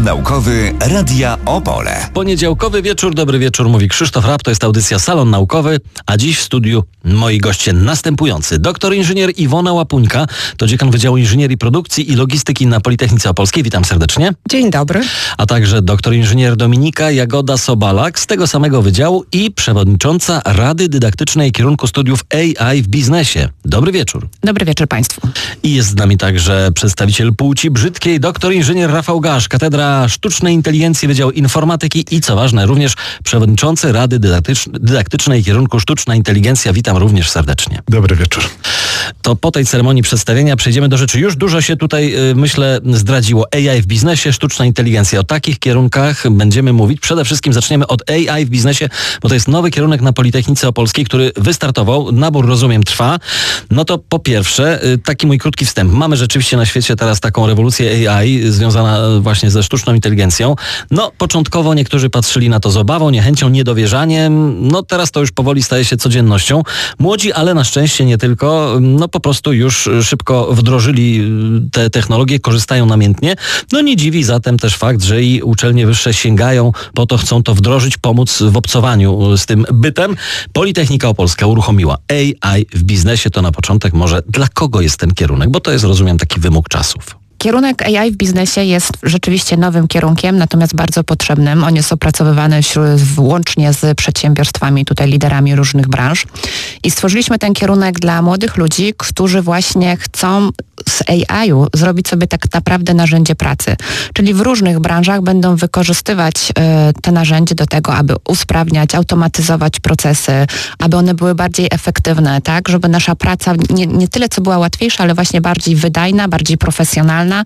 Naukowy Radia Opole. Poniedziałkowy wieczór, dobry wieczór, mówi Krzysztof Rapp, to jest audycja Salon Naukowy, a dziś w studiu moi goście następujący. Doktor inżynier Iwona Łapuńka, to dziekan Wydziału Inżynierii Produkcji i Logistyki na Politechnice Opolskiej. Witam serdecznie. Dzień dobry. A także doktor inżynier Dominika Jagoda-Sobalak z tego samego wydziału i przewodnicząca Rady Dydaktycznej Kierunku Studiów AI w Biznesie. Dobry wieczór. Dobry wieczór Państwu. I jest z nami także przedstawiciel płci brzydkiej, doktor inżynier Rafał Gasz, Katedra Sztucznej Inteligencji Wydział Informatyki i co ważne również przewodniczący Rady Dydaktycznej Kierunku Sztuczna Inteligencja. Witam również serdecznie. Dobry wieczór. To po tej ceremonii przedstawienia przejdziemy do rzeczy. Już dużo się tutaj, myślę, zdradziło. AI w biznesie, sztuczna inteligencja. O takich kierunkach będziemy mówić. Przede wszystkim zaczniemy od AI w biznesie, bo to jest nowy kierunek na Politechnice Opolskiej, który wystartował. Nabór, rozumiem, trwa. No to po pierwsze, taki mój krótki wstęp. Mamy rzeczywiście na świecie teraz taką rewolucję AI związana właśnie ze sztuczną inteligencją. No, początkowo niektórzy patrzyli na to z obawą, niechęcią, niedowierzaniem. No, teraz to już powoli staje się codziennością. Młodzi, ale na szczęście nie tylko, no po prostu już szybko wdrożyli te technologie, korzystają namiętnie. No nie dziwi zatem też fakt, że i uczelnie wyższe sięgają po to, chcą to wdrożyć, pomóc w obcowaniu z tym bytem. Politechnika Opolska uruchomiła AI w biznesie. To na początek może dla kogo jest ten kierunek, bo to jest, rozumiem, taki wymóg czasów. Kierunek AI w biznesie jest rzeczywiście nowym kierunkiem, natomiast bardzo potrzebnym. On jest opracowywany łącznie z przedsiębiorstwami, tutaj liderami różnych branż. I stworzyliśmy ten kierunek dla młodych ludzi, którzy właśnie chcą z AI-u zrobić sobie tak naprawdę narzędzie pracy. Czyli w różnych branżach będą wykorzystywać te narzędzie do tego, aby usprawniać, automatyzować procesy, aby one były bardziej efektywne, tak? Żeby nasza praca nie tyle co była łatwiejsza, ale właśnie bardziej wydajna, bardziej profesjonalna.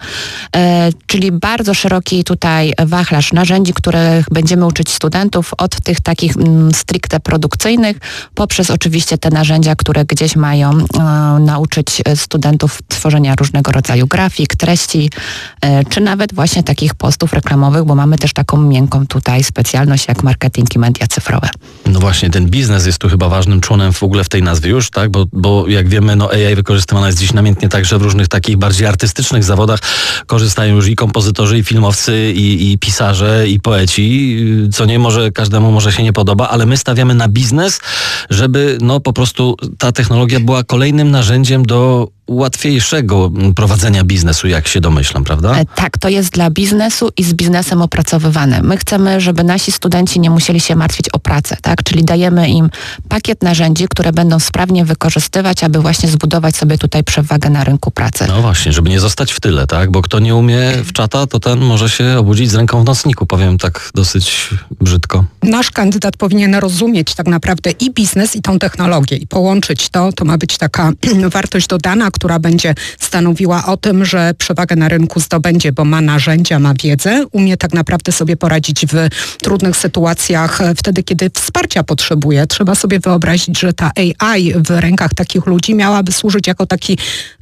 Czyli bardzo szeroki tutaj wachlarz narzędzi, których będziemy uczyć studentów od tych takich stricte produkcyjnych, poprzez oczywiście te narzędzia, które gdzieś mają nauczyć studentów tworzenia różnego rodzaju grafik, treści, czy nawet właśnie takich postów reklamowych, bo mamy też taką miękką tutaj specjalność jak marketing i media cyfrowe. No właśnie, ten biznes jest tu chyba ważnym członem w ogóle w tej nazwie już, tak? Bo jak wiemy, no AI wykorzystywana jest dziś namiętnie także w różnych takich bardziej artystycznych zawodach. Korzystają już i kompozytorzy, i filmowcy, i pisarze, i poeci, co nie może, każdemu może się nie podoba, ale my stawiamy na biznes, żeby no po prostu ta technologia była kolejnym narzędziem do łatwiejszego prowadzenia biznesu, jak się domyślam, prawda? Tak, to jest dla biznesu i z biznesem opracowywane. My chcemy, żeby nasi studenci nie musieli się martwić o pracę, tak? Czyli dajemy im pakiet narzędzi, które będą sprawnie wykorzystywać, aby właśnie zbudować sobie tutaj przewagę na rynku pracy. No właśnie, żeby nie zostać w tyle, tak? Bo kto nie umie w czata, to ten może się obudzić z ręką w nocniku, powiem tak dosyć brzydko. Nasz kandydat powinien rozumieć tak naprawdę i biznes, i tą technologię i połączyć to ma być taka wartość dodana, która będzie stanowiła o tym, że przewagę na rynku zdobędzie, bo ma narzędzia, ma wiedzę, umie tak naprawdę sobie poradzić w trudnych sytuacjach, wtedy, kiedy wsparcia potrzebuje. Trzeba sobie wyobrazić, że ta AI w rękach takich ludzi miałaby służyć jako taki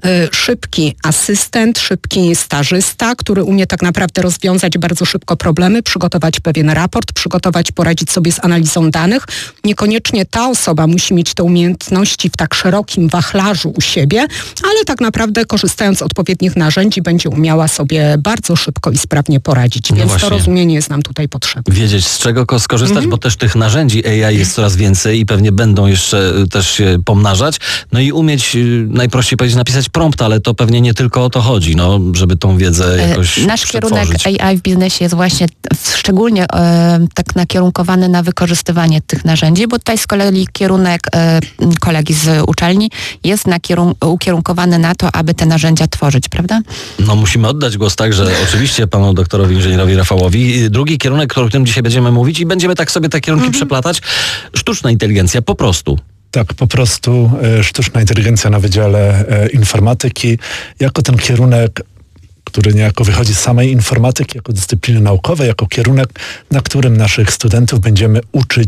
szybki asystent, szybki stażysta, który umie tak naprawdę rozwiązać bardzo szybko problemy, przygotować pewien raport, poradzić sobie z analizą danych. Niekoniecznie ta osoba musi mieć te umiejętności w tak szerokim wachlarzu u siebie, ale tak naprawdę korzystając z odpowiednich narzędzi będzie umiała sobie bardzo szybko i sprawnie poradzić. No więc właśnie. To rozumienie jest nam tutaj potrzebne. Wiedzieć, z czego skorzystać, bo też tych narzędzi AI jest coraz więcej i pewnie będą jeszcze też się pomnażać. No i umieć, najprościej powiedzieć, napisać prompt, ale to pewnie nie tylko o to chodzi, no, żeby tą wiedzę jakoś Nasz kierunek przetworzyć. AI w biznesie jest właśnie szczególnie tak nakierunkowany na wykorzystywanie tych narzędzi, bo tutaj z kolei kierunek kolegi z uczelni jest ukierunkowany na to, aby te narzędzia tworzyć, prawda? No musimy oddać głos także oczywiście panu doktorowi inżynierowi Rafałowi. Drugi kierunek, o którym dzisiaj będziemy mówić i będziemy tak sobie te kierunki przeplatać. Sztuczna inteligencja, po prostu. Tak, po prostu sztuczna inteligencja na Wydziale Informatyki jako ten kierunek, który niejako wychodzi z samej informatyki, jako dyscypliny naukowej, jako kierunek, na którym naszych studentów będziemy uczyć tworzyć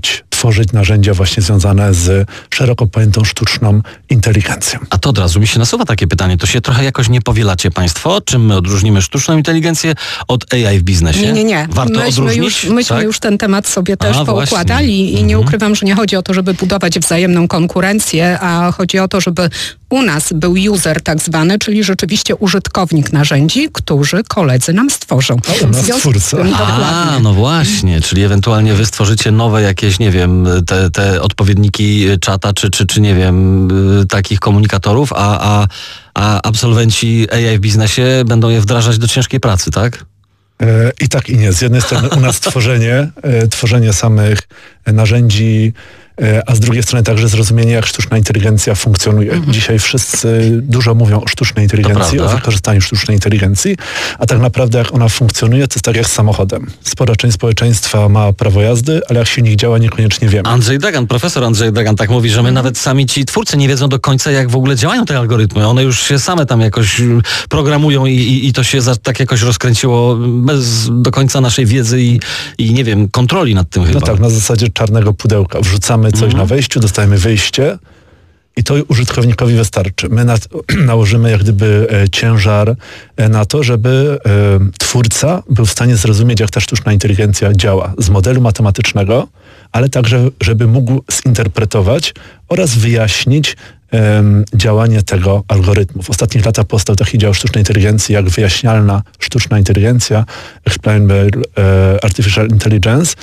tworzyć narzędzia właśnie związane z szeroko pojętą sztuczną inteligencją. A to od razu mi się nasuwa takie pytanie. To się trochę jakoś nie powielacie państwo? Czym my odróżnimy sztuczną inteligencję od AI w biznesie? Nie. Warto odróżnić? Myśmy już ten temat sobie też poukładali i nie ukrywam, że nie chodzi o to, żeby budować wzajemną konkurencję, a chodzi o to, żeby u nas był user tak zwany, czyli rzeczywiście użytkownik narzędzi, którzy koledzy nam stworzą. A u nas twórca. A, no właśnie, czyli ewentualnie wy stworzycie nowe jakieś, nie wiem, te odpowiedniki czata, czy nie wiem, takich komunikatorów, a absolwenci AI w biznesie będą je wdrażać do ciężkiej pracy, tak? I tak i nie. Z jednej strony u nas tworzenie samych narzędzi, a z drugiej strony także zrozumienie, jak sztuczna inteligencja funkcjonuje. Dzisiaj wszyscy dużo mówią o sztucznej inteligencji, o wykorzystaniu sztucznej inteligencji, a tak naprawdę jak ona funkcjonuje, to jest tak jak z samochodem. Spora część społeczeństwa ma prawo jazdy, ale jak silnik działa, niekoniecznie wiemy. Profesor Andrzej Dragan tak mówi, że my nawet sami ci twórcy nie wiedzą do końca, jak w ogóle działają te algorytmy. One już się same tam jakoś programują i to się tak jakoś rozkręciło bez do końca naszej wiedzy i nie wiem, kontroli nad tym chyba. No tak, na zasadzie czarnego pudełka. Wrzucamy coś na wejściu, dostajemy wyjście i to użytkownikowi wystarczy. My nałożymy jak gdyby ciężar na to, żeby twórca był w stanie zrozumieć, jak ta sztuczna inteligencja działa z modelu matematycznego, ale także, żeby mógł zinterpretować oraz wyjaśnić działanie tego algorytmu. W ostatnich latach powstał taki dział sztucznej inteligencji jak wyjaśnialna sztuczna inteligencja, Explainable Artificial Intelligence,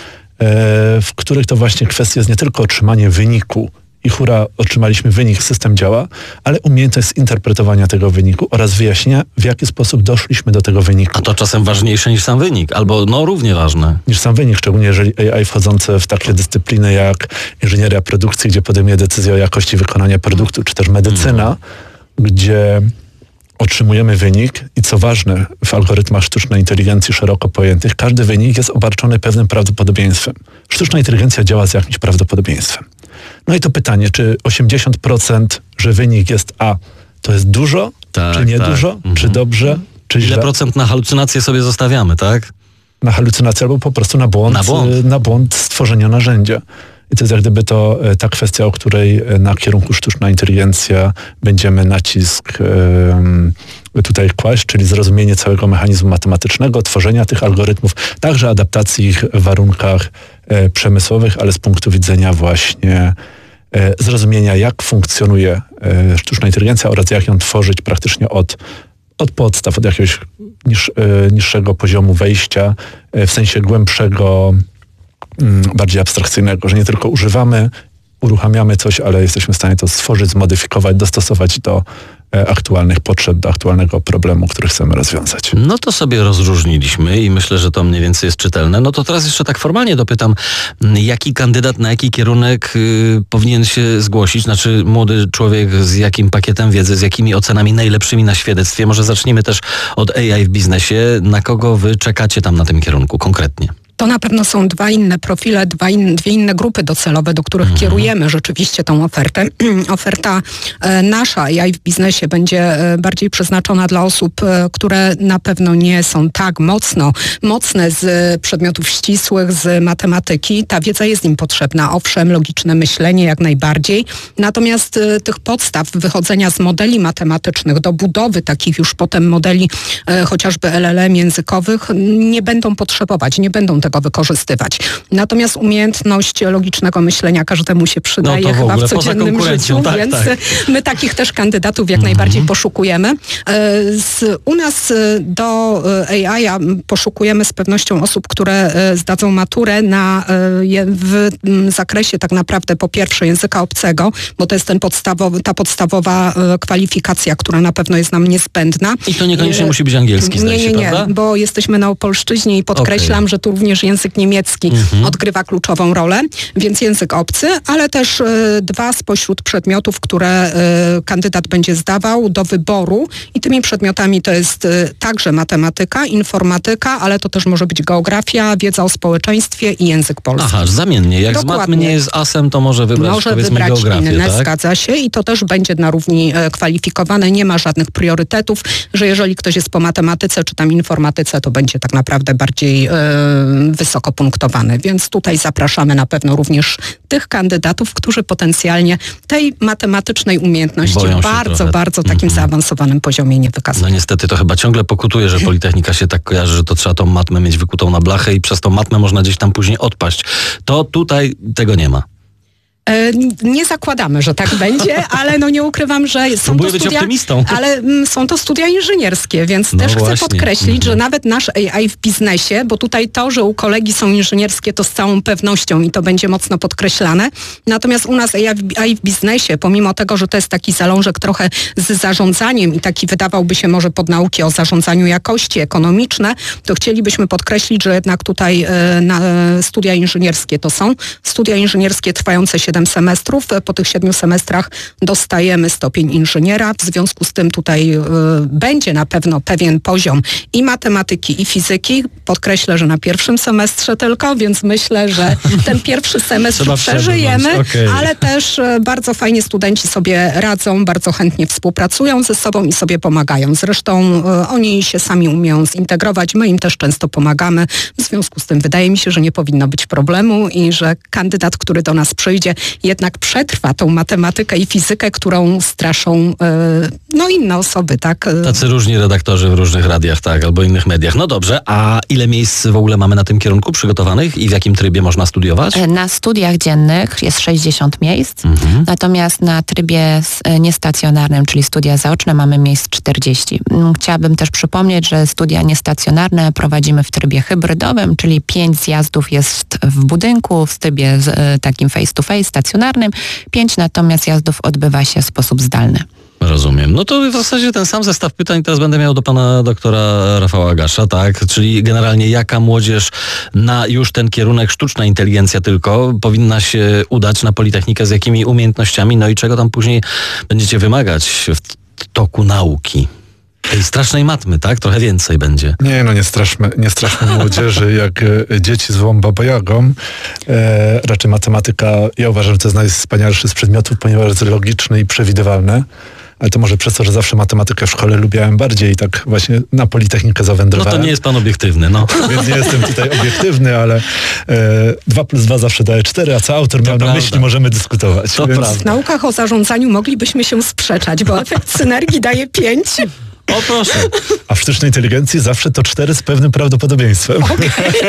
w których to właśnie kwestia jest nie tylko otrzymanie wyniku i hura, otrzymaliśmy wynik, system działa, ale umiejętność zinterpretowania tego wyniku oraz wyjaśnienia, w jaki sposób doszliśmy do tego wyniku. A to czasem ważniejsze niż sam wynik, albo równie ważne. Niż sam wynik, szczególnie jeżeli AI wchodzące w takie dyscypliny jak inżynieria produkcji, gdzie podejmuje decyzję o jakości wykonania produktu, czy też medycyna, gdzie otrzymujemy wynik i co ważne w algorytmach sztucznej inteligencji szeroko pojętych, każdy wynik jest obarczony pewnym prawdopodobieństwem. Sztuczna inteligencja działa z jakimś prawdopodobieństwem. No i to pytanie, czy 80%, że wynik jest A, to jest dużo, czy niedużo, czy dobrze, czy źle? Ile procent na halucynację sobie zostawiamy, tak? Na halucynację albo po prostu na błąd stworzenia narzędzia. I to jest jak gdyby to ta kwestia, o której na kierunku sztuczna inteligencja będziemy nacisk tutaj kłaść, czyli zrozumienie całego mechanizmu matematycznego, tworzenia tych algorytmów, także adaptacji ich w warunkach przemysłowych, ale z punktu widzenia właśnie zrozumienia, jak funkcjonuje sztuczna inteligencja oraz jak ją tworzyć praktycznie od podstaw, od jakiegoś niższego poziomu wejścia, w sensie głębszego, bardziej abstrakcyjnego, że nie tylko uruchamiamy coś, ale jesteśmy w stanie to stworzyć, zmodyfikować, dostosować do aktualnych potrzeb, do aktualnego problemu, który chcemy rozwiązać. No to sobie rozróżniliśmy i myślę, że to mniej więcej jest czytelne. No to teraz jeszcze tak formalnie dopytam, jaki kandydat na jaki kierunek powinien się zgłosić? Znaczy młody człowiek z jakim pakietem wiedzy, z jakimi ocenami najlepszymi na świadectwie? Może zacznijmy też od AI w biznesie. Na kogo wy czekacie tam na tym kierunku konkretnie? To na pewno są dwa inne profile, dwie inne grupy docelowe, do których kierujemy rzeczywiście tą ofertę. Oferta nasza AI w biznesie będzie bardziej przeznaczona dla osób, które na pewno nie są tak mocne z przedmiotów ścisłych, z matematyki. Ta wiedza jest im potrzebna. Owszem, logiczne myślenie jak najbardziej. Natomiast tych podstaw wychodzenia z modeli matematycznych do budowy takich już potem modeli chociażby LLM językowych nie będą potrzebować, nie będą tego wykorzystywać. Natomiast umiejętność logicznego myślenia każdemu się przydaje chyba w codziennym życiu, więc my takich też kandydatów jak najbardziej poszukujemy. U nas do AI poszukujemy z pewnością osób, które zdadzą maturę w zakresie tak naprawdę po pierwsze języka obcego, bo to jest ta podstawowa kwalifikacja, która na pewno jest nam niezbędna. I to niekoniecznie musi być angielski, zdaje się, prawda? Nie, bo jesteśmy na Opolszczyźnie i podkreślam, że tu również język niemiecki odgrywa kluczową rolę, więc język obcy, ale też dwa spośród przedmiotów, które kandydat będzie zdawał do wyboru i tymi przedmiotami to jest także matematyka, informatyka, ale to też może być geografia, wiedza o społeczeństwie i język polski. Aha, zamiennie. Jak z matmy nie jest asem, to może wybrać geografię, inne, tak? Zgadza się i to też będzie na równi kwalifikowane. Nie ma żadnych priorytetów, że jeżeli ktoś jest po matematyce czy tam informatyce, to będzie tak naprawdę bardziej wysoko punktowany. Więc tutaj zapraszamy na pewno również tych kandydatów, którzy potencjalnie tej matematycznej umiejętności bardzo takim zaawansowanym poziomie nie wykazują. No niestety to chyba ciągle pokutuje, że Politechnika się tak kojarzy, że to trzeba tą matmę mieć wykutą na blachę i przez tą matmę można gdzieś tam później odpaść. To tutaj tego nie ma. Nie zakładamy, że tak będzie, ale no nie ukrywam, że są to studia, optymistą. ale są to studia inżynierskie, więc też chcę podkreślić, że nawet nasz AI w biznesie, bo tutaj to, że u kolegi są inżynierskie, to z całą pewnością i to będzie mocno podkreślane. Natomiast u nas AI w biznesie, pomimo tego, że to jest taki zalążek trochę z zarządzaniem i taki wydawałby się może podnauki o zarządzaniu jakości ekonomiczne, to chcielibyśmy podkreślić, że jednak tutaj studia inżynierskie to są. Studia inżynierskie trwające 7 semestrów. Po tych 7 semestrach dostajemy stopień inżyniera. W związku z tym tutaj będzie na pewno pewien poziom i matematyki, i fizyki. Podkreślę, że na pierwszym semestrze tylko, więc myślę, że ten pierwszy semestr przeżyjemy, ale też bardzo fajnie studenci sobie radzą, bardzo chętnie współpracują ze sobą i sobie pomagają. Zresztą oni się sami umieją zintegrować, my im też często pomagamy. W związku z tym wydaje mi się, że nie powinno być problemu i że kandydat, który do nas przyjdzie, jednak przetrwa tą matematykę i fizykę, którą straszą inne osoby, tak? Tacy różni redaktorzy w różnych radiach, tak, albo innych mediach. No dobrze, a ile miejsc w ogóle mamy na tym kierunku przygotowanych i w jakim trybie można studiować? Na studiach dziennych jest 60 miejsc, natomiast na trybie niestacjonarnym, czyli studia zaoczne, mamy miejsc 40. Chciałabym też przypomnieć, że studia niestacjonarne prowadzimy w trybie hybrydowym, czyli 5 zjazdów jest w budynku, w trybie takim face to face, stacjonarnym, 5 natomiast zjazdów odbywa się w sposób zdalny. Rozumiem. No to w zasadzie ten sam zestaw pytań teraz będę miał do pana doktora Rafała Gasza, tak? Czyli generalnie jaka młodzież na już ten kierunek sztuczna inteligencja tylko powinna się udać na Politechnikę, z jakimi umiejętnościami, no i czego tam później będziecie wymagać w toku nauki? Tej strasznej matmy, tak? Trochę więcej będzie. Nie straszmy młodzieży jak dzieci złą Baba Jagą. Raczej matematyka, ja uważam, że to jest najwspanialszy z przedmiotów, ponieważ jest logiczny i przewidywalny. Ale to może przez to, że zawsze matematykę w szkole lubiałem bardziej i tak właśnie na Politechnikę zawędrowałem. No to nie jest pan obiektywny, no. Więc nie jestem tutaj obiektywny, ale 2 + 2 zawsze daje 4, a co autor miał na myśli, możemy dyskutować. To prawda. W naukach o zarządzaniu moglibyśmy się sprzeczać, bo efekt synergii daje 5. O proszę. A w sztucznej inteligencji zawsze to 4 z pewnym prawdopodobieństwem. Okay.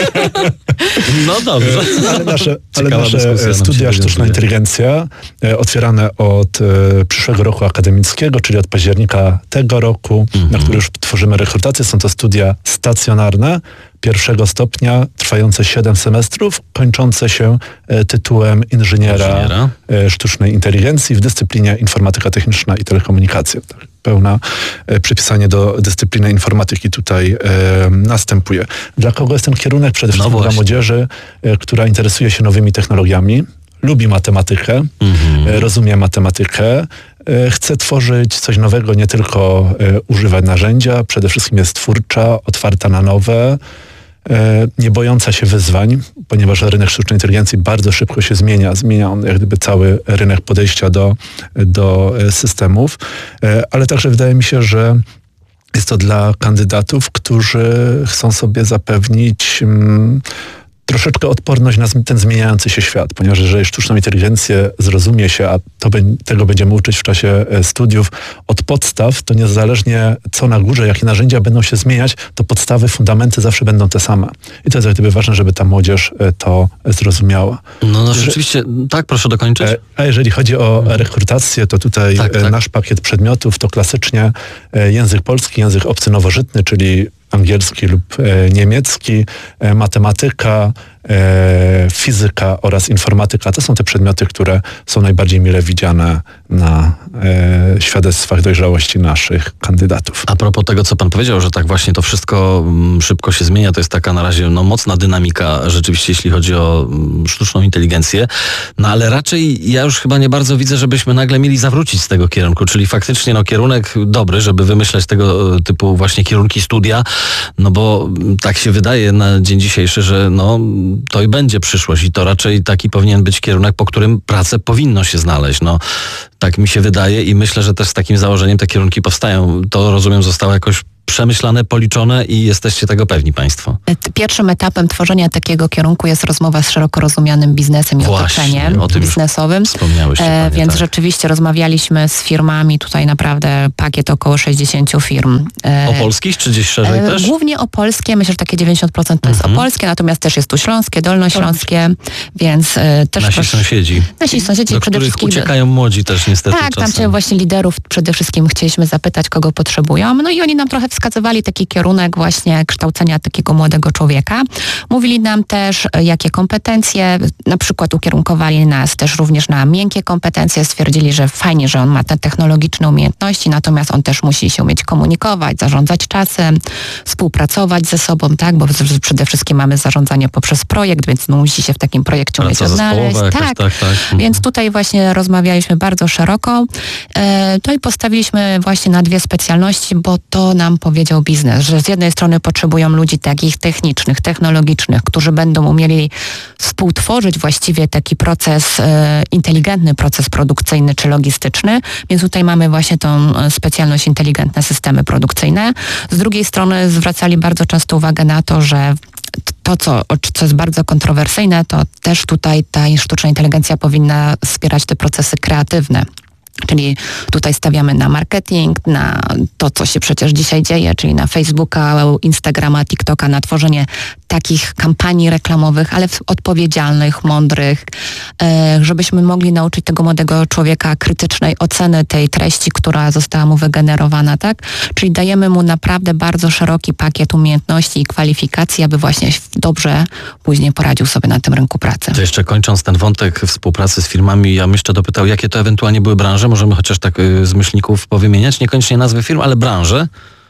No dobrze. Ale nasze studia sztuczna inteligencja otwierane od przyszłego roku akademickiego, czyli od października tego roku, na który już tworzymy rekrutację. Są to studia stacjonarne, 1. stopnia, trwające 7 semestrów, kończące się tytułem inżyniera sztucznej inteligencji w dyscyplinie informatyka techniczna i telekomunikacja. Pełne przypisanie do dyscypliny informatyki tutaj następuje. Dla kogo jest ten kierunek? Przede wszystkim dla młodzieży, która interesuje się nowymi technologiami, lubi matematykę, rozumie matematykę, chce tworzyć coś nowego, nie tylko używać narzędzia, przede wszystkim jest twórcza, otwarta na nowe, nie bojąca się wyzwań, ponieważ rynek sztucznej inteligencji bardzo szybko się zmienia. Zmienia on jak gdyby cały rynek podejścia do systemów, ale także wydaje mi się, że jest to dla kandydatów, którzy chcą sobie zapewnić troszeczkę odporność na ten zmieniający się świat, ponieważ jeżeli sztuczną inteligencję zrozumie się, a tego będziemy uczyć w czasie studiów od podstaw, to niezależnie co na górze, jakie narzędzia będą się zmieniać, to podstawy, fundamenty zawsze będą te same. I to jest jak gdyby ważne, żeby ta młodzież to zrozumiała. No rzeczywiście, tak, proszę dokończyć. A jeżeli chodzi o rekrutację, to tutaj nasz pakiet przedmiotów to klasycznie język polski, język obcy nowożytny, czyli angielski lub niemiecki, matematyka, fizyka oraz informatyka. To są te przedmioty, które są najbardziej mile widziane na świadectwach dojrzałości naszych kandydatów. A propos tego, co pan powiedział, że tak właśnie to wszystko szybko się zmienia, to jest taka na razie mocna dynamika rzeczywiście, jeśli chodzi o sztuczną inteligencję. No ale raczej ja już chyba nie bardzo widzę, żebyśmy nagle mieli zawrócić z tego kierunku, czyli faktycznie kierunek dobry, żeby wymyślać tego typu właśnie kierunki studia, no bo tak się wydaje na dzień dzisiejszy, że to i będzie przyszłość i to raczej taki powinien być kierunek, po którym pracę powinno się znaleźć. Tak mi się wydaje i myślę, że też z takim założeniem te kierunki powstają. To, rozumiem, zostało jakoś przemyślane, policzone i jesteście tego pewni państwo? Pierwszym etapem tworzenia takiego kierunku jest rozmowa z szeroko rozumianym biznesem i otoczeniem biznesowym. Więc rzeczywiście rozmawialiśmy z firmami, tutaj naprawdę pakiet około 60 firm. O polskich czy gdzieś szerzej też? Głównie o polskie, myślę, że takie 90% to jest opolskie, natomiast też jest tu śląskie, dolnośląskie, więc też... Nasi sąsiedzi. Do przede wszystkim uciekają młodzi też niestety tak, czasem. tam właśnie liderów przede wszystkim chcieliśmy zapytać, kogo potrzebują. No i oni nam trochę wskazywali taki kierunek właśnie kształcenia takiego młodego człowieka. Mówili nam też, jakie kompetencje, na przykład ukierunkowali nas też również na miękkie kompetencje. Stwierdzili, że fajnie, że on ma te technologiczne umiejętności, natomiast on też musi się umieć komunikować, zarządzać czasem, współpracować ze sobą, tak, bo przede wszystkim mamy zarządzanie poprzez projekt, więc musi się w takim projekcie umieć odnaleźć. Tak. Więc tutaj właśnie rozmawialiśmy bardzo szeroko. To i postawiliśmy właśnie na 2 specjalności, bo to nam powiedział biznes, że z jednej strony potrzebują ludzi takich technicznych, technologicznych, którzy będą umieli współtworzyć właściwie taki proces, inteligentny proces produkcyjny czy logistyczny, więc tutaj mamy właśnie tą specjalność inteligentne systemy produkcyjne. Z drugiej strony zwracali bardzo często uwagę na to, że to, co jest bardzo kontrowersyjne, to też tutaj ta sztuczna inteligencja powinna wspierać te procesy kreatywne. Czyli tutaj stawiamy na marketing, na to, co się przecież dzisiaj dzieje, czyli na Facebooka, Instagrama, TikToka, na tworzenie takich kampanii reklamowych, ale odpowiedzialnych, mądrych, żebyśmy mogli nauczyć tego młodego człowieka krytycznej oceny tej treści, która została mu wygenerowana, tak? Czyli dajemy mu naprawdę bardzo szeroki pakiet umiejętności i kwalifikacji, aby właśnie dobrze później poradził sobie na tym rynku pracy. To jeszcze kończąc ten wątek współpracy z firmami, ja bym jeszcze dopytał, jakie to ewentualnie były branże? Możemy chociaż tak z myślników powymieniać, niekoniecznie nazwy firm, ale branże.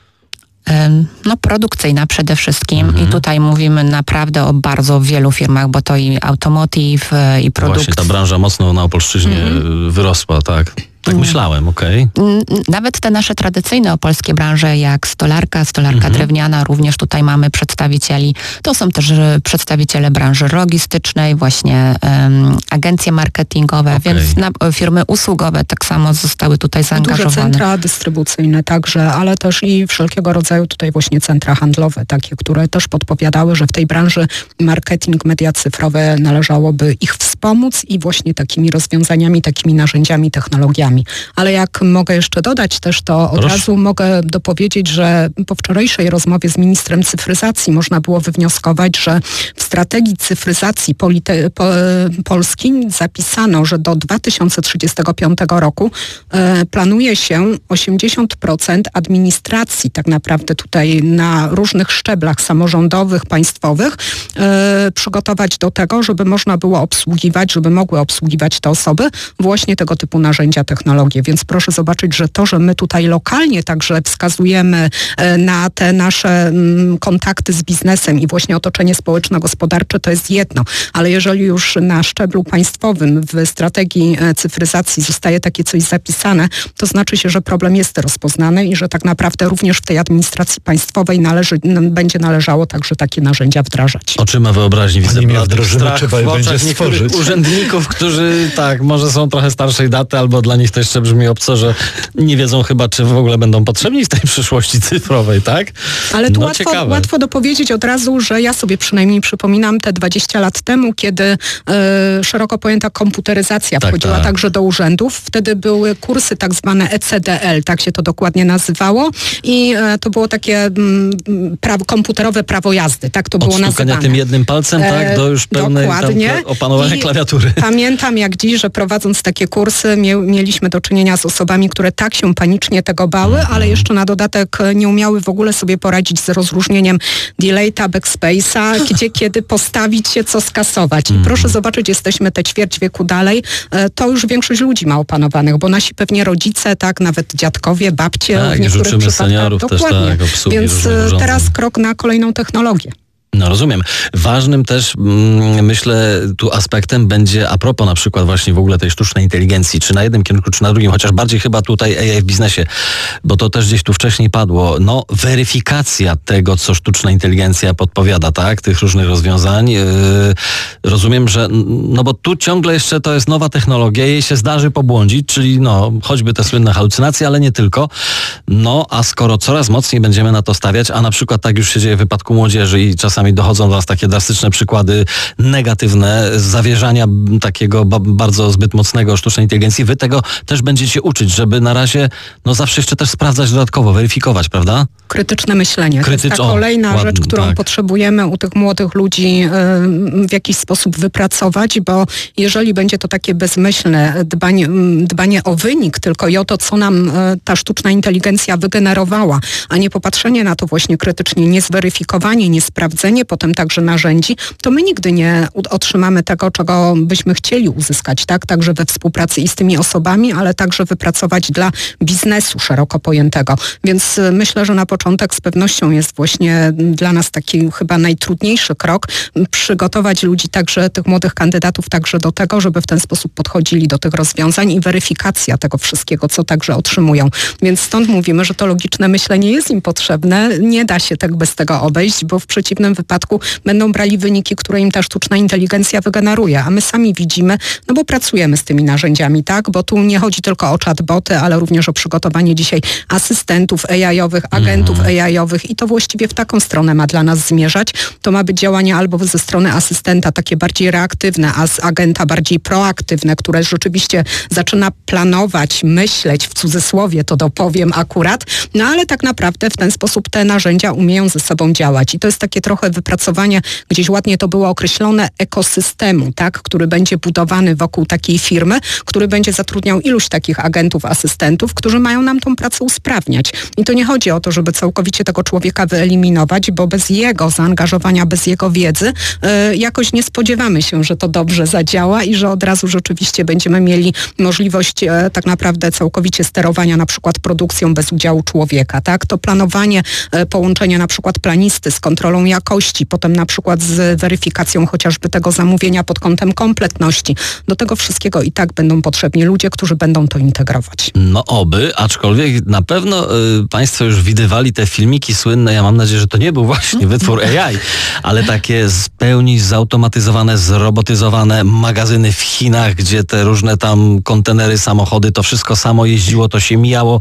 No produkcyjna przede wszystkim i tutaj mówimy naprawdę o bardzo wielu firmach, bo to i automotive, i produkcja. Właśnie ta branża mocno na Opolszczyźnie wyrosła, tak. Tak myślałem, okej. Nawet te nasze tradycyjne opolskie branże, jak stolarka drewniana, również tutaj mamy przedstawicieli. To są też przedstawiciele branży logistycznej, właśnie agencje marketingowe, więc firmy usługowe tak samo zostały tutaj zaangażowane. Duże centra dystrybucyjne także, ale też i wszelkiego rodzaju tutaj właśnie centra handlowe, takie, które też podpowiadały, że w tej branży marketing, media cyfrowe należałoby ich wspomóc i właśnie takimi rozwiązaniami, takimi narzędziami, technologiami. Ale jak mogę jeszcze dodać też, to od razu mogę dopowiedzieć, że po wczorajszej rozmowie z ministrem cyfryzacji można było wywnioskować, że w strategii cyfryzacji Polski zapisano, że do 2035 roku planuje się 80% administracji tak naprawdę tutaj na różnych szczeblach samorządowych, państwowych przygotować do tego, żeby można było obsługiwać, żeby mogły obsługiwać te osoby właśnie tego typu narzędzia technologiczne. Więc proszę zobaczyć, że to, że my tutaj lokalnie także wskazujemy na te nasze kontakty z biznesem i właśnie otoczenie społeczno-gospodarcze, to jest jedno. Ale jeżeli już na szczeblu państwowym w strategii cyfryzacji zostaje takie coś zapisane, to znaczy się, że problem jest rozpoznany i że tak naprawdę również w tej administracji państwowej będzie należało także takie narzędzia wdrażać. Oczyma wyobraźni widzę. Nie wdrożymy, trzeba je będzie stworzyć. Urzędników, którzy może są trochę starszej daty, albo dla nich to jeszcze brzmi obco, że nie wiedzą chyba, czy w ogóle będą potrzebni w tej przyszłości cyfrowej, tak? Ale tu łatwo dopowiedzieć od razu, że ja sobie przynajmniej przypominam te 20 lat temu, kiedy szeroko pojęta komputeryzacja wchodziła także do urzędów. Wtedy były kursy tak zwane ECDL, tak się to dokładnie nazywało i to było takie komputerowe prawo jazdy, tak to było nazywane. Od tym jednym palcem, tak, do już pełnej opanowania klawiatury. Pamiętam jak dziś, że prowadząc takie kursy mieliśmy do czynienia z osobami, które tak się panicznie tego bały, ale jeszcze na dodatek nie umiały w ogóle sobie poradzić z rozróżnieniem delayta, backspace'a, gdzie kiedy postawić się, co skasować. I proszę zobaczyć, jesteśmy te ćwierć wieku dalej, to już większość ludzi ma opanowanych, bo nasi pewnie rodzice, tak, nawet dziadkowie, babcie w niektórych przypadkach. Seniorów dokładnie. też, tak, obsługi. Więc teraz krok na kolejną technologię. No rozumiem. Ważnym też, myślę, tu aspektem będzie a propos na przykład właśnie w ogóle tej sztucznej inteligencji, czy na jednym kierunku, czy na drugim, chociaż bardziej chyba tutaj AI w biznesie, bo to też gdzieś tu wcześniej padło, no weryfikacja tego, co sztuczna inteligencja podpowiada, tak, tych różnych rozwiązań. Rozumiem, że, no bo tu ciągle jeszcze to jest nowa technologia, jej się zdarzy pobłądzić, czyli no, choćby te słynne halucynacje, ale nie tylko. No, a skoro coraz mocniej będziemy na to stawiać, a na przykład tak już się dzieje w wypadku młodzieży i czasami dochodzą do nas takie drastyczne przykłady negatywne, zawierzania takiego bardzo zbyt mocnego sztucznej inteligencji. Wy tego też będziecie uczyć, żeby na razie no zawsze jeszcze też sprawdzać dodatkowo, weryfikować, prawda? Krytyczne myślenie. To jest ta kolejna rzecz, którą potrzebujemy u tych młodych ludzi w jakiś sposób wypracować, bo jeżeli będzie to takie bezmyślne dbanie o wynik tylko i o to, co nam ta sztuczna inteligencja wygenerowała, a nie popatrzenie na to właśnie krytycznie, nie zweryfikowanie, nie sprawdzenie potem także narzędzi, to my nigdy nie otrzymamy tego, czego byśmy chcieli uzyskać, tak? Także we współpracy i z tymi osobami, ale także wypracować dla biznesu szeroko pojętego. Więc myślę, że na początek z pewnością jest właśnie dla nas taki chyba najtrudniejszy krok, przygotować ludzi także, tych młodych kandydatów także do tego, żeby w ten sposób podchodzili do tych rozwiązań i weryfikacja tego wszystkiego, co także otrzymują. Więc stąd mówimy, że to logiczne myślenie jest im potrzebne. Nie da się tak bez tego obejść, bo w przeciwnym wypadku będą brali wyniki, które im ta sztuczna inteligencja wygeneruje, a my sami widzimy, no bo pracujemy z tymi narzędziami, tak? Bo tu nie chodzi tylko o chatboty, ale również o przygotowanie dzisiaj asystentów AI-owych, agentów AI-owych i to właściwie w taką stronę ma dla nas zmierzać. To ma być działanie albo ze strony asystenta takie bardziej reaktywne, a z agenta bardziej proaktywne, które rzeczywiście zaczyna planować, myśleć, w cudzysłowie to dopowiem akurat, no ale tak naprawdę w ten sposób te narzędzia umieją ze sobą działać i to jest takie trochę wypracowanie, gdzieś ładnie to było określone, ekosystemu, tak, który będzie budowany wokół takiej firmy, który będzie zatrudniał iluś takich agentów, asystentów, którzy mają nam tą pracę usprawniać. I to nie chodzi o to, żeby całkowicie tego człowieka wyeliminować, bo bez jego zaangażowania, bez jego wiedzy jakoś nie spodziewamy się, że to dobrze zadziała i że od razu rzeczywiście będziemy mieli możliwość tak naprawdę całkowicie sterowania na przykład produkcją bez udziału człowieka, tak? To planowanie, połączenie na przykład planisty z kontrolą jakości, potem na przykład z weryfikacją chociażby tego zamówienia pod kątem kompletności. Do tego wszystkiego i tak będą potrzebni ludzie, którzy będą to integrować. No oby, aczkolwiek na pewno Państwo już widywali te filmiki słynne, ja mam nadzieję, że to nie był właśnie wytwór AI, ale takie w pełni zautomatyzowane, zrobotyzowane magazyny w Chinach, gdzie te różne tam kontenery, samochody, to wszystko samo jeździło, to się mijało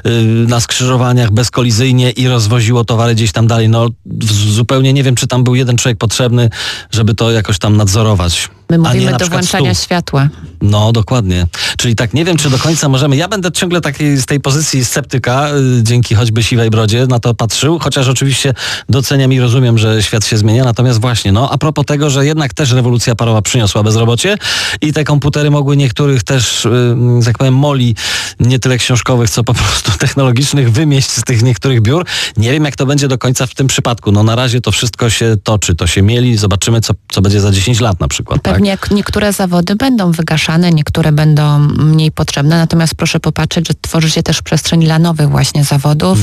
na skrzyżowaniach bezkolizyjnie i rozwoziło towary gdzieś tam dalej. No zupełnie nie wiem, czy tam był jeden człowiek potrzebny, żeby to jakoś tam nadzorować. My mówimy do włączania światła. No, dokładnie. Czyli tak nie wiem, czy do końca możemy... Ja będę ciągle taki z tej pozycji sceptyka, dzięki choćby siwej brodzie, na to patrzył, chociaż oczywiście doceniam i rozumiem, że świat się zmienia, natomiast właśnie, no, a propos tego, że jednak też rewolucja parowa przyniosła bezrobocie i te komputery mogły niektórych też, jak powiem, moli, nie tyle książkowych, co po prostu technologicznych, wymieść z tych niektórych biur. Nie wiem, jak to będzie do końca w tym przypadku. No, na razie to wszystko się toczy, to się mieli, zobaczymy, co będzie za 10 lat na przykład. Pewnie niektóre zawody będą wygaszane, niektóre będą mniej potrzebne, natomiast proszę popatrzeć, że tworzy się też przestrzeń dla nowych właśnie zawodów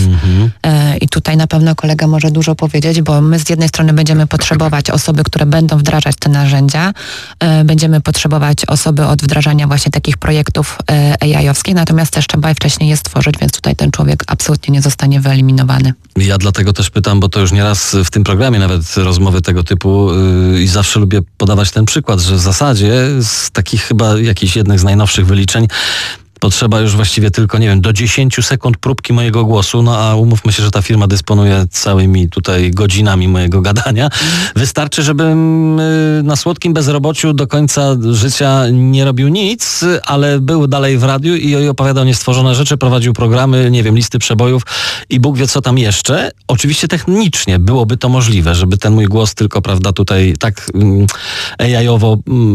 i tutaj na pewno kolega może dużo powiedzieć, bo my z jednej strony będziemy potrzebować osoby, które będą wdrażać te narzędzia, będziemy potrzebować osoby od wdrażania właśnie takich projektów AI-owskich, natomiast też trzeba je wcześniej je stworzyć, więc tutaj ten człowiek absolutnie nie zostanie wyeliminowany. Ja dlatego też pytam, bo to już nieraz w tym programie nawet rozmowy tego typu i zawsze lubię podawać ten przykład, że w zasadzie z takich chyba jakichś jednych z najnowszych wyliczeń potrzeba już właściwie tylko, nie wiem, do 10 sekund próbki mojego głosu, no a umówmy się, że ta firma dysponuje całymi tutaj godzinami mojego gadania. Wystarczy, żebym na słodkim bezrobociu do końca życia nie robił nic, ale był dalej w radiu i opowiadał niestworzone rzeczy, prowadził programy, nie wiem, listy przebojów i Bóg wie co tam jeszcze. Oczywiście technicznie byłoby to możliwe, żeby ten mój głos tylko, prawda, tutaj tak AI-owo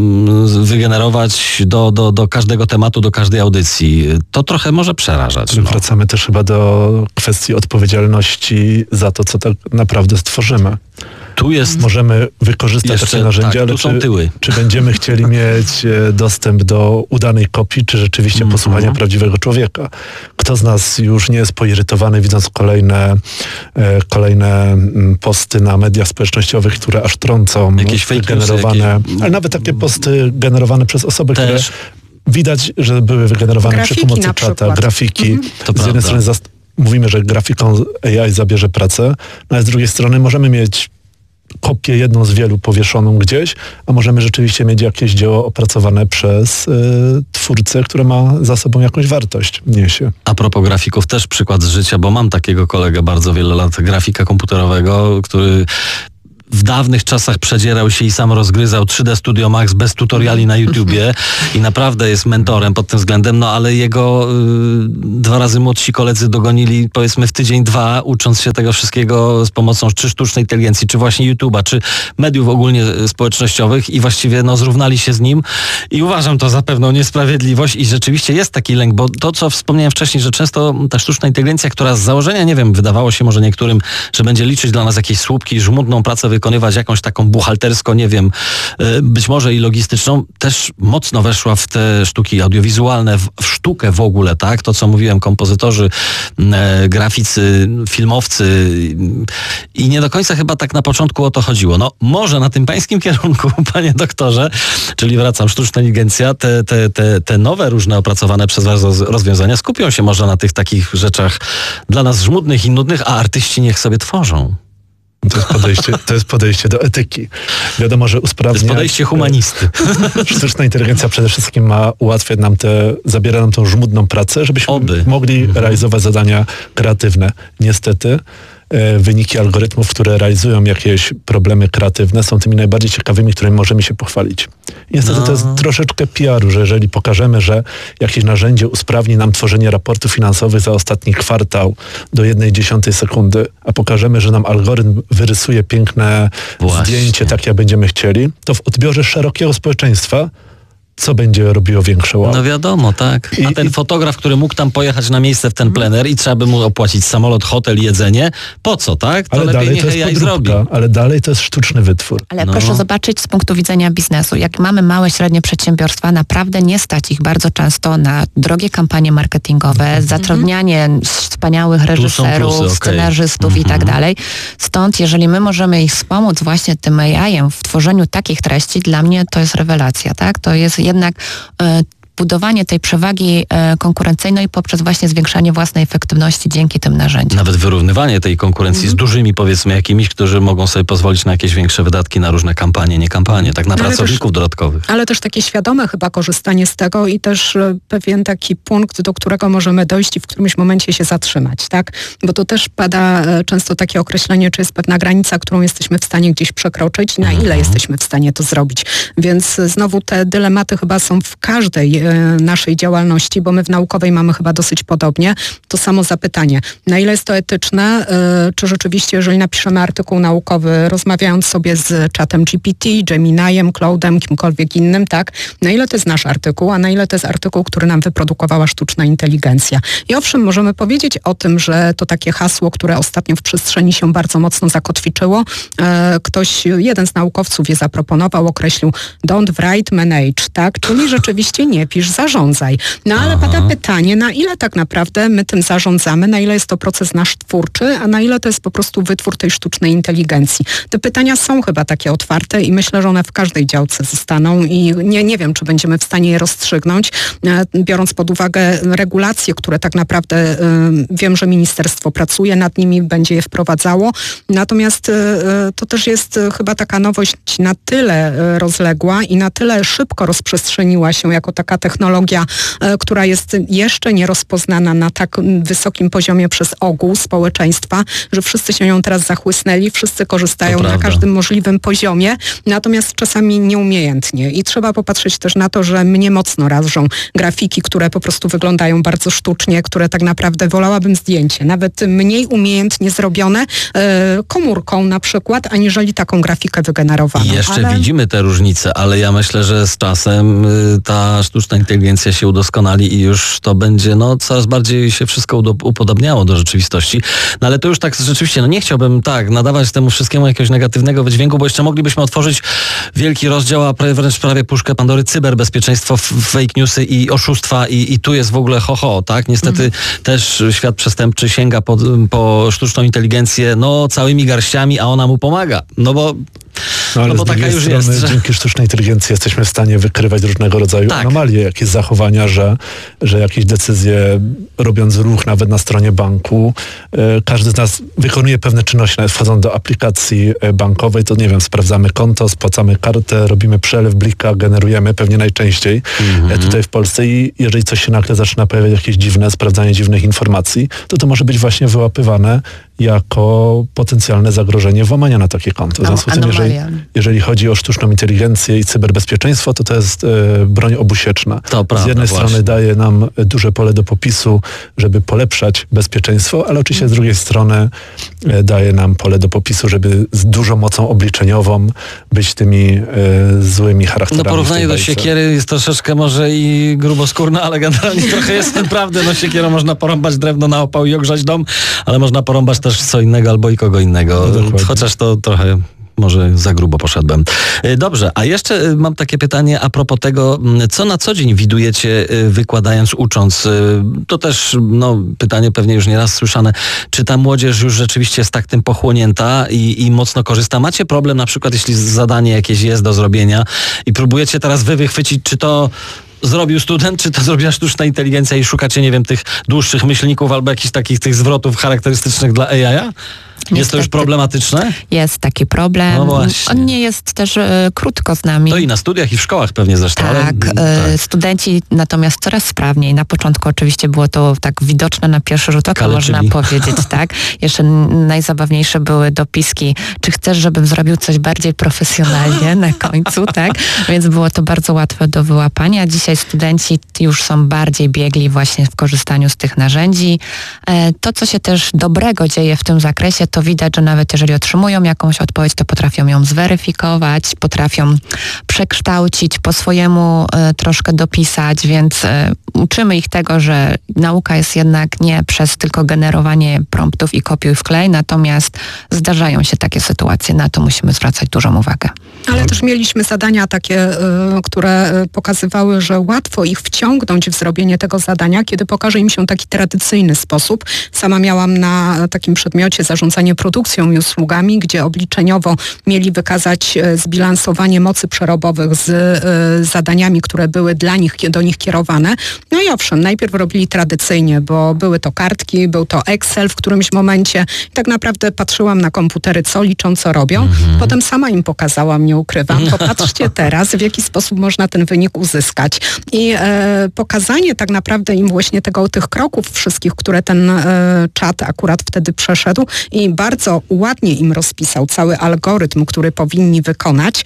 wygenerować do każdego tematu, do każdej audycji. To trochę może przerażać. Wracamy też chyba do kwestii odpowiedzialności za to, co tak naprawdę stworzymy. Tu jest... Możemy wykorzystać takie narzędzia, ale tu są tyły. Czy będziemy chcieli mieć dostęp do udanej kopii, czy rzeczywiście posłuchania prawdziwego człowieka? Kto z nas już nie jest poirytowany, widząc kolejne posty na mediach społecznościowych, które aż trącą, jakieś fake generowane, ale nawet takie posty generowane przez osoby, które widać, że były wygenerowane przy pomocy czata, grafiki. Z jednej strony mówimy, że grafiką AI zabierze pracę, no a z drugiej strony możemy mieć kopię jedną z wielu powieszoną gdzieś, a możemy rzeczywiście mieć jakieś dzieło opracowane przez twórcę, które ma za sobą jakąś wartość, niesie. A propos grafików, też przykład z życia, bo mam takiego kolegę bardzo wiele lat, grafika komputerowego, który w dawnych czasach przedzierał się i sam rozgryzał 3D Studio Max bez tutoriali na YouTubie i naprawdę jest mentorem pod tym względem, no ale jego 2 razy młodsi koledzy dogonili powiedzmy w tydzień, 2, ucząc się tego wszystkiego z pomocą czy sztucznej inteligencji, czy właśnie YouTube'a, czy mediów ogólnie społecznościowych i właściwie zrównali się z nim i uważam to za pewną niesprawiedliwość i rzeczywiście jest taki lęk, bo to, co wspomniałem wcześniej, że często ta sztuczna inteligencja, która z założenia, nie wiem, wydawało się może niektórym, że będzie liczyć dla nas jakieś słupki, żmudną pracę wykonywać jakąś taką buchalterską, nie wiem, być może i logistyczną, też mocno weszła w te sztuki audiowizualne, w sztukę w ogóle, tak? To, co mówiłem, kompozytorzy, graficy, filmowcy i nie do końca chyba tak na początku o to chodziło. No może na tym pańskim kierunku, panie doktorze, czyli wracam, sztuczna inteligencja, te nowe różne opracowane przez was rozwiązania skupią się może na tych takich rzeczach dla nas żmudnych i nudnych, a artyści niech sobie tworzą. To jest podejście do etyki. Wiadomo, że usprawnia... To jest podejście humanisty. Sztuczna inteligencja przede wszystkim ma ułatwiać nam zabiera nam tą żmudną pracę, żebyśmy mogli realizować zadania kreatywne. Niestety wyniki algorytmów, które realizują jakieś problemy kreatywne, są tymi najbardziej ciekawymi, którymi możemy się pochwalić. Niestety to jest troszeczkę PR-u, że jeżeli pokażemy, że jakieś narzędzie usprawni nam tworzenie raportów finansowych za ostatni kwartał do 1/10 sekundy, a pokażemy, że nam algorytm wyrysuje piękne zdjęcie, tak jak będziemy chcieli, to w odbiorze szerokiego społeczeństwa co będzie robiło większe wow. No wiadomo, tak. A ten fotograf, który mógł tam pojechać na miejsce w ten plener i trzeba by mu opłacić samolot, hotel, jedzenie, po co, tak? To ale lepiej dalej to jest podróbka, ale dalej to jest sztuczny wytwór. Ale proszę zobaczyć z punktu widzenia biznesu. Jak mamy małe, średnie przedsiębiorstwa, naprawdę nie stać ich bardzo często na drogie kampanie marketingowe, zatrudnianie wspaniałych reżyserów, scenarzystów i tak dalej. Stąd, jeżeli my możemy ich wspomóc właśnie tym AI-em w tworzeniu takich treści, dla mnie to jest rewelacja, tak? To jest jednak budowanie tej przewagi konkurencyjnej poprzez właśnie zwiększanie własnej efektywności dzięki tym narzędziom. Nawet wyrównywanie tej konkurencji z dużymi, powiedzmy, jakimiś, którzy mogą sobie pozwolić na jakieś większe wydatki na różne kampanie, nie kampanie, tak na pracowników dodatkowych. Ale też takie świadome chyba korzystanie z tego i też pewien taki punkt, do którego możemy dojść i w którymś momencie się zatrzymać, tak? Bo to też pada często takie określenie, czy jest pewna granica, którą jesteśmy w stanie gdzieś przekroczyć i na ile jesteśmy w stanie to zrobić. Więc znowu te dylematy chyba są w każdej naszej działalności, bo my w naukowej mamy chyba dosyć podobnie. To samo zapytanie. Na ile jest to etyczne? Czy rzeczywiście, jeżeli napiszemy artykuł naukowy, rozmawiając sobie z czatem GPT, Gemini'em, Cloudem, kimkolwiek innym, tak? Na ile to jest nasz artykuł, a na ile to jest artykuł, który nam wyprodukowała sztuczna inteligencja? I owszem, możemy powiedzieć o tym, że to takie hasło, które ostatnio w przestrzeni się bardzo mocno zakotwiczyło. Jeden z naukowców je zaproponował, określił don't write, manage, tak? Czyli rzeczywiście nie pisz, zarządzaj. No ale pada pytanie, na ile tak naprawdę my tym zarządzamy, na ile jest to proces nasz twórczy, a na ile to jest po prostu wytwór tej sztucznej inteligencji. Te pytania są chyba takie otwarte i myślę, że one w każdej działce zostaną i nie wiem, czy będziemy w stanie je rozstrzygnąć, biorąc pod uwagę regulacje, które tak naprawdę wiem, że ministerstwo pracuje nad nimi, będzie je wprowadzało. Natomiast to też jest chyba taka nowość na tyle rozległa i na tyle szybko rozprzestrzeniła się jako taka technologia, która jest jeszcze nierozpoznana na tak wysokim poziomie przez ogół społeczeństwa, że wszyscy się nią teraz zachłysnęli, wszyscy korzystają na każdym możliwym poziomie, natomiast czasami nieumiejętnie. I trzeba popatrzeć też na to, że mnie mocno rażą grafiki, które po prostu wyglądają bardzo sztucznie, które tak naprawdę wolałabym zdjęcie, nawet mniej umiejętnie zrobione komórką na przykład, aniżeli taką grafikę wygenerowaną. I jeszcze widzimy te różnice, ale ja myślę, że z czasem ta sztuczna sztuczna inteligencja się udoskonali i już to będzie coraz bardziej się wszystko upodobniało do rzeczywistości. No ale to już tak rzeczywiście, nie chciałbym nadawać temu wszystkiemu jakiegoś negatywnego wydźwięku, bo jeszcze moglibyśmy otworzyć wielki rozdział, a wręcz prawie puszkę Pandory, cyberbezpieczeństwo, fake newsy i oszustwa i tu jest w ogóle tak? Niestety też świat przestępczy sięga po sztuczną inteligencję całymi garściami, a ona mu pomaga. Ale bo z taka już jest. Dzięki sztucznej inteligencji jesteśmy w stanie wykrywać różnego rodzaju anomalie, jakieś zachowania, że jakieś decyzje, robiąc ruch nawet na stronie banku, każdy z nas wykonuje pewne czynności, nawet wchodząc do aplikacji bankowej, to nie wiem, sprawdzamy konto, spłacamy kartę, robimy przelew, blika, generujemy pewnie najczęściej tutaj w Polsce i jeżeli coś się nagle zaczyna pojawiać, jakieś sprawdzanie dziwnych informacji, to może być właśnie wyłapywane jako potencjalne zagrożenie włamania na takie konto. W związku z tym, jeżeli chodzi o sztuczną inteligencję i cyberbezpieczeństwo, to jest broń obusieczna. Z jednej strony daje nam duże pole do popisu, żeby polepszać bezpieczeństwo, ale oczywiście z drugiej strony daje nam pole do popisu, żeby z dużą mocą obliczeniową być tymi złymi charakterami. Porównanie do siekiery jest troszeczkę może i gruboskórne, ale generalnie trochę jest ten prawdy. Siekierą można porąbać drewno na opał i ogrzać dom, ale można porąbać też co innego albo i kogo innego. Chociaż to trochę może za grubo poszedłem. Dobrze, a jeszcze mam takie pytanie a propos tego, co na co dzień widujecie wykładając, ucząc. To też pytanie pewnie już nieraz słyszane. Czy ta młodzież już rzeczywiście jest tym pochłonięta i mocno korzysta? Macie problem na przykład, jeśli zadanie jakieś jest do zrobienia i próbujecie teraz wychwycić, czy to zrobił student, czy to zrobiła sztuczna inteligencja i szukacie, nie wiem, tych dłuższych myślników albo jakichś takich tych zwrotów charakterystycznych dla AI-a? Jest to już problematyczne? Jest taki problem. On nie jest też krótko z nami. To i na studiach, i w szkołach pewnie zresztą. Studenci natomiast coraz sprawniej. Na początku oczywiście było to tak widoczne na pierwszy rzut oka, można powiedzieć, tak. Jeszcze najzabawniejsze były dopiski, czy chcesz, żebym zrobił coś bardziej profesjonalnie na końcu, tak. Więc było to bardzo łatwe do wyłapania. Dzisiaj studenci już są bardziej biegli właśnie w korzystaniu z tych narzędzi. To, co się też dobrego dzieje w tym zakresie, to widać, że nawet jeżeli otrzymują jakąś odpowiedź, to potrafią ją zweryfikować, potrafią przekształcić, po swojemu troszkę dopisać, więc uczymy ich tego, że nauka jest jednak nie przez tylko generowanie promptów i kopiuj wklej, natomiast zdarzają się takie sytuacje, na to musimy zwracać dużą uwagę. Ale też mieliśmy zadania takie, które pokazywały, że łatwo ich wciągnąć w zrobienie tego zadania, kiedy pokaże im się taki tradycyjny sposób. Sama miałam na takim przedmiocie zarządzanie produkcją i usługami, gdzie obliczeniowo mieli wykazać zbilansowanie mocy przerobowych z zadaniami, które były do nich kierowane. No i owszem, najpierw robili tradycyjnie, bo były to kartki, był to Excel w którymś momencie. I tak naprawdę patrzyłam na komputery, co liczą, co robią. Potem sama im pokazałam, nie ukrywam. Popatrzcie teraz, w jaki sposób można ten wynik uzyskać. I pokazanie tak naprawdę im właśnie tych kroków wszystkich, które ten czat akurat wtedy przeszedł i bardzo ładnie im rozpisał cały algorytm, który powinni wykonać,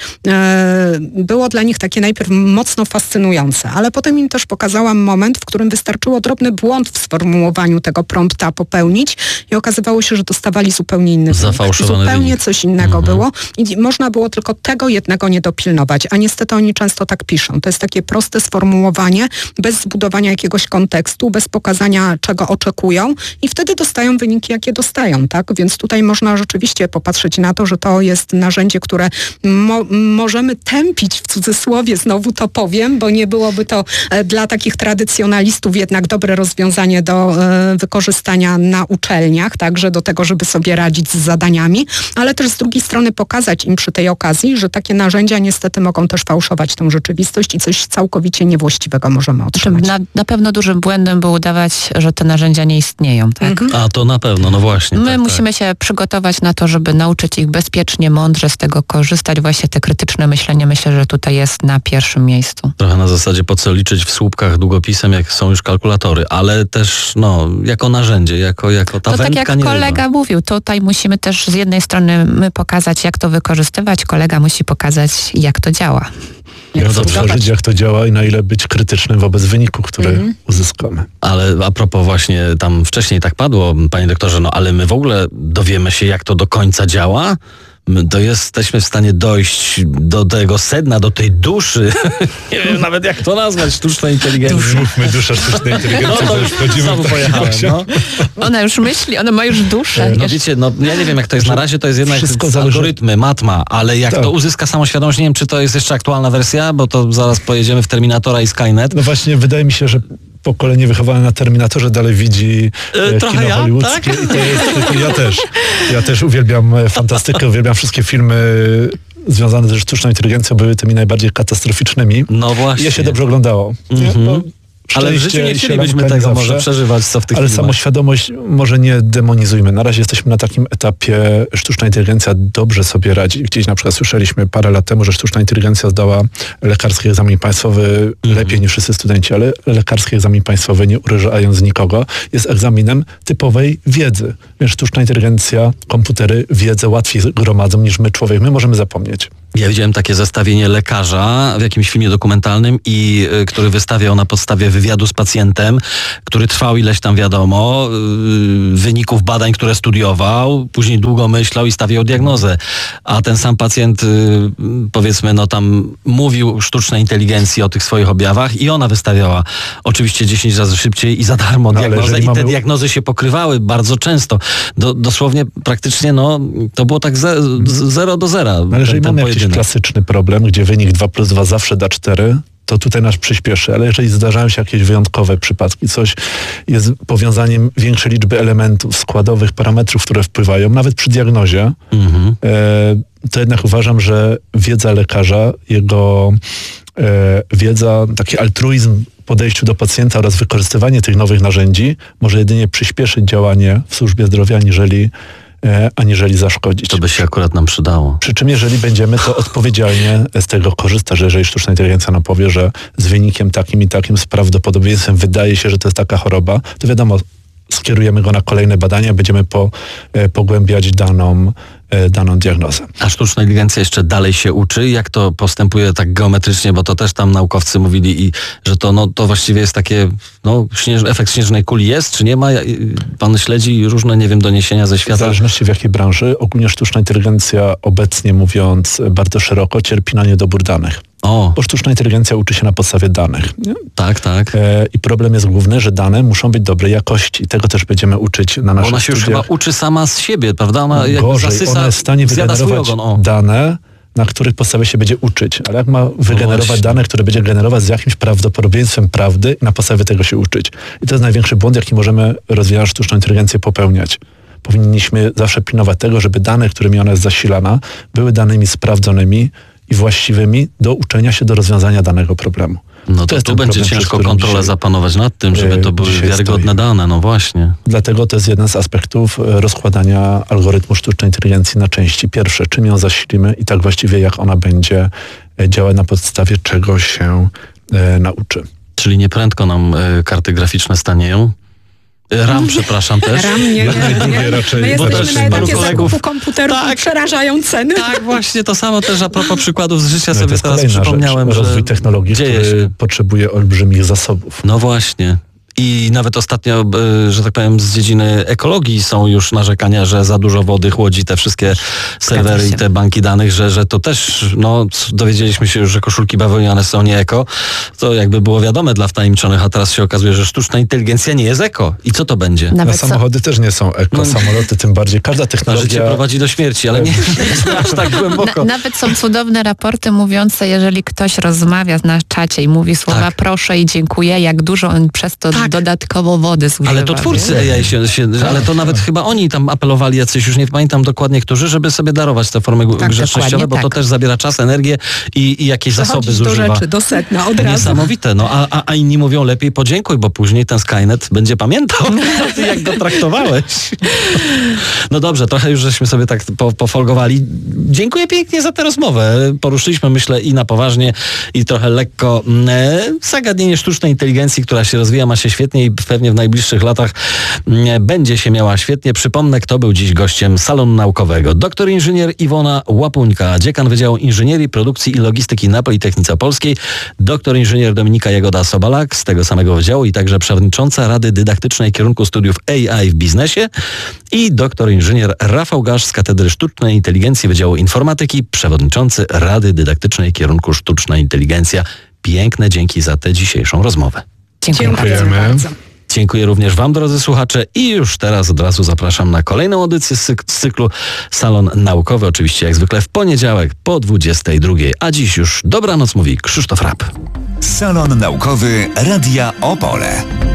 było dla nich takie najpierw mocno fascynujące, ale potem im też pokazałam moment, w którym wystarczyło drobny błąd w sformułowaniu tego prompta popełnić i okazywało się, że dostawali zupełnie inny wynik. Zupełnie coś innego było i można było tylko tego jednego nie dopilnować, a niestety oni często tak piszą. To jest takie proste sformułowanie, bez zbudowania jakiegoś kontekstu, bez pokazania, czego oczekują i wtedy dostają wyniki, jakie dostają, tak? Więc tutaj można rzeczywiście popatrzeć na to, że to jest narzędzie, które możemy tępić, w cudzysłowie znowu to powiem, bo nie byłoby to dla takich tradycjonalistów jednak dobre rozwiązanie do wykorzystania na uczelniach, także do tego, żeby sobie radzić z zadaniami, ale też z drugiej strony pokazać im przy tej okazji, że takie narzędzia niestety mogą też fałszować tą rzeczywistość i coś całkowicie niewłaściwego możemy otrzymać. Na pewno dużym błędem było udawać, że te narzędzia nie istnieją, tak? A to na pewno, no właśnie. My musimy się przygotować na to, żeby nauczyć ich bezpiecznie, mądrze z tego korzystać. Właśnie te krytyczne myślenie, myślę, że tutaj jest na pierwszym miejscu. Trochę na zasadzie po co liczyć w słupkach długopisem, jak są już kalkulatory, ale też jako narzędzie, jako ta wędka. Tak jak kolega mówił, tutaj musimy też z jednej strony my pokazać, jak to wykorzystywać, kolega musi pokazać, jak to działa. Jak to przeżyć, jak to działa i na ile być krytycznym wobec wyniku, który uzyskamy. Ale a propos właśnie, tam wcześniej tak padło, panie doktorze, ale my w ogóle dowiemy się, jak to do końca działa? to jesteśmy w stanie dojść do tego sedna, do tej duszy. Nie wiem nawet jak to nazwać, sztuczna inteligencja. Mówmy dusza sztucznej inteligencji, to już wchodzimy w pojechałem. No. Ona już myśli, ona ma już duszę. No wiecie, ja nie wiem jak to jest na razie, to jest jednak wszystko zależy... algorytmy, matma, ale jak to uzyska samoświadomość, nie wiem czy to jest jeszcze aktualna wersja, bo to zaraz pojedziemy w Terminatora i Skynet. No właśnie, wydaje mi się, że pokolenie wychowane na Terminatorze dalej widzi kino hollywoodzkie. Tak? I to jest, ja też uwielbiam fantastykę, uwielbiam wszystkie filmy związane ze sztuczną inteligencją, były tymi najbardziej katastroficznymi. No właśnie. I je się dobrze oglądało. Ale w życiu nie chcielibyśmy tego zawsze może przeżywać, co w tych filmach. Samoświadomość może nie demonizujmy. Na razie jesteśmy na takim etapie, sztuczna inteligencja dobrze sobie radzi. Gdzieś na przykład słyszeliśmy parę lat temu, że sztuczna inteligencja zdała lekarski egzamin państwowy lepiej niż wszyscy studenci, ale lekarski egzamin państwowy, nie urażając nikogo, jest egzaminem typowej wiedzy. Więc sztuczna inteligencja, komputery wiedzę łatwiej gromadzą niż my, człowiek. My możemy zapomnieć. Ja widziałem takie zestawienie lekarza w jakimś filmie dokumentalnym i który wystawiał na podstawie wywiadu z pacjentem, który trwał ileś tam wiadomo, wyników badań, które studiował, później długo myślał i stawiał diagnozę. A ten sam pacjent, powiedzmy, tam mówił sztucznej inteligencji o tych swoich objawach i ona wystawiała oczywiście 10 razy szybciej i za darmo diagnozę i te diagnozy się pokrywały bardzo często. Dosłownie praktycznie, to było tak 0 do 0. Ale jeżeli mamy jakiś klasyczny problem, gdzie wynik 2+2 zawsze da 4, to tutaj nas przyspieszy, ale jeżeli zdarzają się jakieś wyjątkowe przypadki, coś jest powiązaniem większej liczby elementów, składowych parametrów, które wpływają, nawet przy diagnozie, to jednak uważam, że wiedza lekarza, jego wiedza, taki altruizm w podejściu do pacjenta oraz wykorzystywanie tych nowych narzędzi może jedynie przyspieszyć działanie w służbie zdrowia, aniżeli zaszkodzić. To by się akurat nam przydało. Przy czym jeżeli będziemy, to odpowiedzialnie z tego korzystać, że jeżeli sztuczna inteligencja nam powie, że z wynikiem takim i takim, z prawdopodobieństwem wydaje się, że to jest taka choroba, to wiadomo, skierujemy go na kolejne badania, będziemy pogłębiać daną diagnozę. A sztuczna inteligencja jeszcze dalej się uczy? Jak to postępuje tak geometrycznie? Bo to też tam naukowcy mówili, że to właściwie jest takie, efekt śnieżnej kuli jest, czy nie ma? Pan śledzi różne, nie wiem, doniesienia ze świata. W zależności w jakiej branży. Ogólnie sztuczna inteligencja, obecnie mówiąc bardzo szeroko, cierpi na niedobór danych. Bo sztuczna inteligencja uczy się na podstawie danych. Nie? Tak. I problem jest główny, że dane muszą być dobrej jakości. Tego też będziemy uczyć na naszych Ona się już chyba uczy sama z siebie, prawda? Ona ona jest w stanie wygenerować dane, na których podstawie się będzie uczyć. Ale jak ma wygenerować dane, które będzie generować z jakimś prawdopodobieństwem prawdy i na podstawie tego się uczyć. I to jest największy błąd, jaki możemy rozwijając sztuczną inteligencję popełniać. Powinniśmy zawsze pilnować tego, żeby dane, którymi ona jest zasilana, były danymi sprawdzonymi i właściwymi do uczenia się do rozwiązania danego problemu. To tu będzie ciężko kontrolę zapanować nad tym, żeby to były wiarygodne dane, no właśnie. Dlatego to jest jeden z aspektów rozkładania algorytmu sztucznej inteligencji na części. Pierwsze, czym ją zasilimy i tak właściwie jak ona będzie działać, na podstawie czego się nauczy. Czyli nieprędko nam karty graficzne stanieją? RAM, przepraszam też. RAM nie. My jesteśmy na etapie zakupu komputerów i przerażają ceny. Tak, właśnie to samo też a propos przykładów z życia sobie teraz przypomniałem. Rozwój technologii, który potrzebuje olbrzymich zasobów. No właśnie. I nawet ostatnio, że tak powiem, z dziedziny ekologii są już narzekania, że za dużo wody chłodzi te wszystkie serwery i te banki danych, że to też, dowiedzieliśmy się już, że koszulki bawełniane są nie eko. To jakby było wiadome dla wtajemniczonych, a teraz się okazuje, że sztuczna inteligencja nie jest eko. I co to będzie? Samochody też nie są eko, samoloty tym bardziej. Każda technologia... Życie prowadzi do śmierci, ale nie aż tak głęboko. Nawet są cudowne raporty mówiące, jeżeli ktoś rozmawia na czacie i mówi słowa proszę i dziękuję, jak dużo on przez to dodatkowo wody zużywa. Ale to twórcy AI ale to nawet chyba oni tam apelowali jacyś, już nie pamiętam dokładnie którzy, żeby sobie darować te formy grzecznościowe, bo to też zabiera czas, energię i jakieś zasoby zużywa. Do rzeczy, do sedna od razu. Niesamowite, a inni mówią lepiej podziękuj, bo później ten Skynet będzie pamiętał, jak go traktowałeś. No dobrze, trochę już żeśmy sobie tak pofolgowali. Dziękuję pięknie za tę rozmowę. Poruszyliśmy, myślę, i na poważnie, i trochę lekko zagadnienie sztucznej inteligencji, która się rozwija, ma się świetnie świetnie i pewnie w najbliższych latach będzie się miała świetnie. Przypomnę, kto był dziś gościem salonu naukowego. Doktor inżynier Iwona Łapuńka, dziekan Wydziału Inżynierii, Produkcji i Logistyki na Politechnice Polskiej, doktor inżynier Dominika Jagoda-Sobalak z tego samego wydziału i także przewodnicząca Rady Dydaktycznej kierunku studiów AI w biznesie i doktor inżynier Rafał Gasz z Katedry Sztucznej Inteligencji Wydziału Informatyki, przewodniczący Rady Dydaktycznej kierunku Sztuczna Inteligencja. Piękne dzięki za tę dzisiejszą rozmowę. Dziękujemy bardzo. Dziękuję również Wam, drodzy słuchacze, i już teraz od razu zapraszam na kolejną edycję z cyklu Salon Naukowy, oczywiście jak zwykle w poniedziałek po 22. A dziś już dobranoc mówi Krzysztof Rapp. Salon Naukowy Radia Opole.